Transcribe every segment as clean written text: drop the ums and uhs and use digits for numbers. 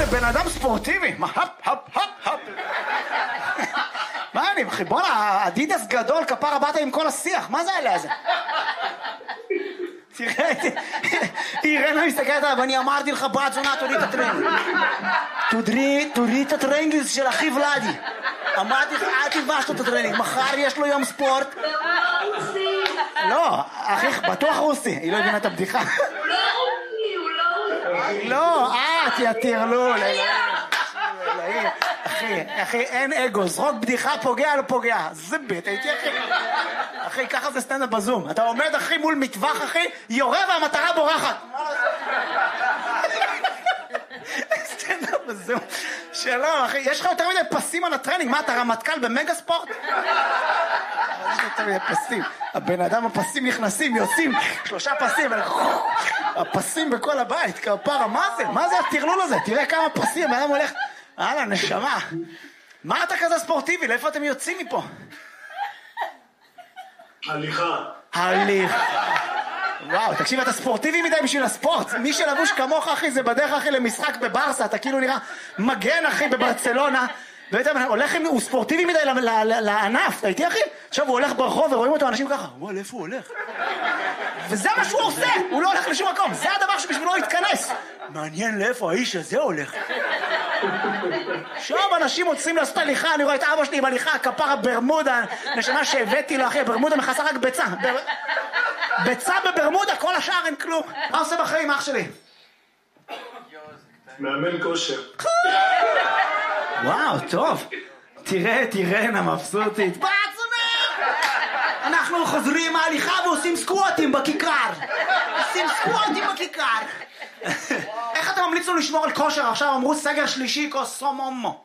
בן אדם ספורטיבי. מה, הפ. מה אני, אחי, בוא'נה, אדידס גדול, כפרה באת עם כל השיח, מה זה עליה הזה? תראה, אירנה מסתכלת עליו, אני אמרתי לך, בת זונה, תוריד את הטרנינג. תוריד את הטרנינג של אחי ולדי. אמרתי לך, אל תלבש לו את הטרנינג, מחר יש לו יום ספורט. לא, אחי, בטוח רוסי, היא לא הבינה את הבדיחה. הוא לא רוסי. לא, יא טרלול. אחי, אין אגו, זרוק בדיחה, פוגע לא פוגע. זה בית, הייתי אחי, ככה זה סטנדאפ בזום. אתה עומד אחי מול מטווח אחי, יורה והמטרה בורחת. סטנדאפ בזום. שלום אחי, יש לך יותר מדי פסים על הטרנינג, מה אתה רמטכ"ל במגה ספורט? יש לך יותר מדי פסים. הבן אדם הפסים נכנסים, יוצאים, 3 פסים, הפסים בכל הבית, כפרה, מה זה? מה זה הטרלול הזה? תראה כמה פסים, הבן אדם הולך... הלאה, נשמה. מה אתה כזה ספורטיבי? לאיפה אתם יוצאים מפה? הליכה. וואו, תקשיב, אתה ספורטיבי מדי בשביל הספורט. מי שלבוש כמוך, אחי, זה בדרך, אחי, למשחק בברסה. אתה כאילו נראה מגן, אחי, בברצלונה. הוא ספורטיבי מדי לענף. אתה איתי, אחי? עכשיו הוא הולך ברחוב ורואים אותו אנשים ככה. וואל, איפה הוא הולך? וזה מה שהוא עושה. הוא לא הולך לשום מקום. זה הדבר שבשבילו הוא יתכנס. מעניין לאיפה האיש הזה הולך. עכשיו אנשים רוצים לעשות הליכה, אני רואה את אבא שלי עם הליכה, הכפרה ברמודה, נשמה שהבאתי לו אחי, ברמודה מכסה רק ביצה. ביצה בברמודה, כל השאר אין כלום. מה עושה בחיים אח שלי? מאמן כושר. וואו, טוב. תראה, מבסוטית. אנחנו חוזרים מההליכה ועושים סקווטים בכיכר. איך אתה ממליץ לו לשמור על כושר? עכשיו אמרו סגר שלישי קוסומומו.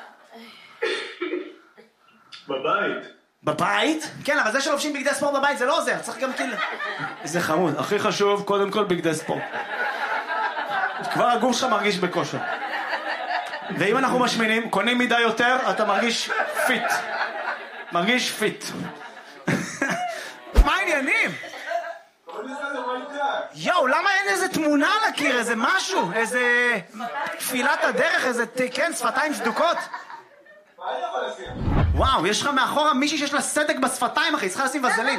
בבית? כן, אבל זה שלובשים בגדי ספורט בבית זה לא עוזר, צריך גם כאילו... זה חמוד, הכי חשוב קודם כל בגדי ספורט. כבר הגוף שלך מרגיש בכושר. ואם אנחנו משמינים, קונים מידה יותר, אתה מרגיש פיט. מה העניינים? יואו, למה אין איזה תמונה על הקיר, איזה משהו, איזה תפילת הדרך, איזה כן, שפתיים סדוקות? וואו, יש לך מאחורה מישהי שיש לה סדק בשפתיים, אחי, צריכה לשים וזלין.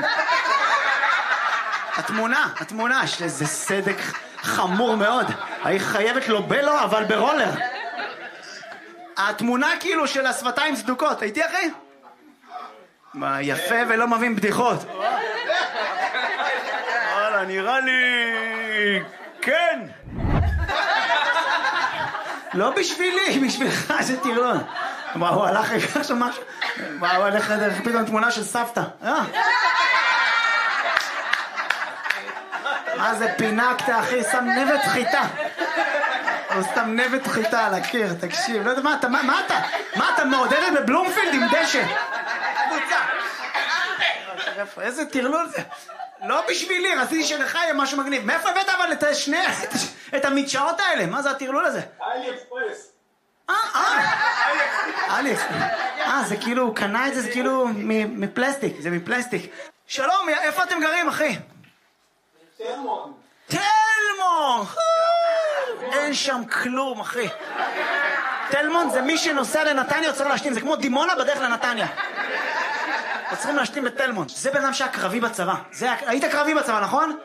התמונה, יש איזה סדק חמור מאוד. היא חייבת לו בלו, אבל ברולר. התמונה כאילו של השפתיים סדוקות, הייתי אחי? מה, יפה ולא מבין בדיחות. וואלה, נראה לי... כן. לא בשבילי, בשבילך, זה תירון. הוא הלך לקח שם משהו. הוא הלך דרך פתאום תמונה של סבתא. מה זה פינקת, אחי? שם נבט חיטה. הוא שם נבט חיטה על הקיר, תקשיב. לא יודע, מה אתה מעודדת בבלומפילד עם דשא? איזה תרלול זה. לא בשבילי, רציתי שלך יהיה משהו מגניב. מאיפה הבאת אבל את המדשאות האלה? מה זה התרלול הזה? זה כאילו, הוא קנה את זה, זה כאילו מפלסטיק, זה מפלסטיק. שלום, איפה אתם גרים, אחי? תלמון! אין שם כלום, אחי. תלמון זה מי שנוסע לנתניה יוצר להשתין, זה כמו דימונה בדרך לנתניה. צריכים להשתין בתלמון. זה בן אדם שהיה קרבי בצבא. היית קרבי בצבא, נכון?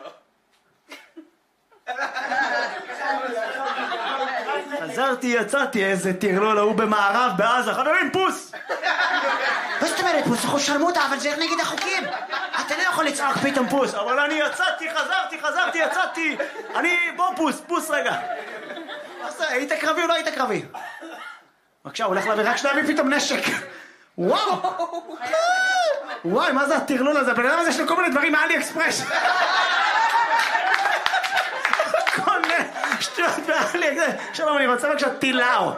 חזרתי, יצאתי, איזה תרלול, הוא במערב, בעזה, חברים, פוס! מה זאת אומרת פוס? אנחנו שרמוטה, אבל זה נגד החוקים. אתה לא יכול לצעוק פתאום פוס. אבל אני יצאתי, חזרתי, יצאתי. בוא פוס רגע. היית קרבי או לא היית קרבי? בבקשה, הוא הולך להביא רק שנביא פתאום נשק. וואי, מה זה התרלול הזה? בן אדם הזה יש לו כל מיני דברים מאלי אקספרס. כל מיני שטויות מאלי אקספרס. שלום, אני רוצה בבקשה טילאו.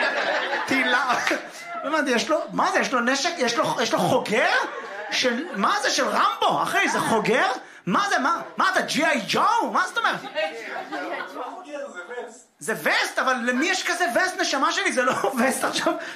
הבנתי, יש לו, מה זה? יש לו נשק? יש לו חוגר? מה זה? של רמבו? אחי, זה חוגר? מה זה? מה אתה ג'י.איי ג'ו? מה זאת אומרת? זה וסט, אבל למי יש כזה וסט נשמה שלי? זה לא וסט עכשיו.